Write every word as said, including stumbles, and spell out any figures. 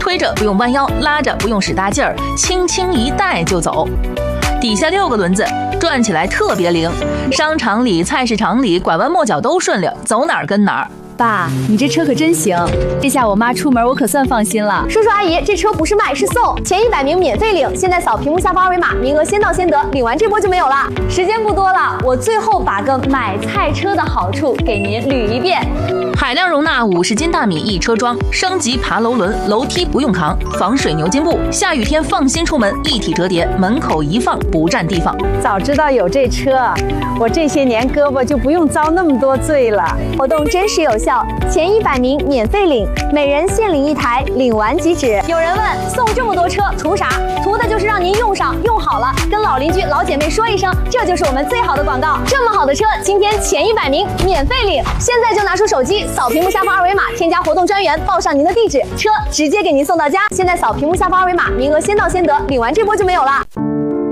推着不用弯腰，拉着不用使大劲儿，轻轻一带就走。底下六个轮子，转起来特别灵，商场里、菜市场里拐弯抹角都顺溜，走哪儿跟哪儿。 爸，你这车可真行，这下我妈出门我可算放心了。 叔叔阿姨，这车不是卖是送，前一百名免费领，现在扫屏幕下方二维码，名额先到先得，领完这波就没有了。时间不多了，我最后把个买菜车的好处给您捋一遍。 海量容纳五十斤大米一车装，升级爬楼轮，楼梯不用扛，防水牛津布，下雨天放心出门，一体折叠，门口一放不占地方。 早知道有这车，我这些年胳膊就不用遭那么多罪了。 活动真实有效，前一百名免费领，每人限领一台，领完即止。有人问，送这么多车图啥？图的就是让您用上用好了，跟老邻居老姐妹说一声，这就是我们最好的广告。这么好的车，今天前一百名免费领，现在就拿出手机扫屏幕下方二维码，添加活动专员，报上您的地址，车直接给您送到家。现在扫屏幕下方二维码，名额先到先得，领完这波就没有了。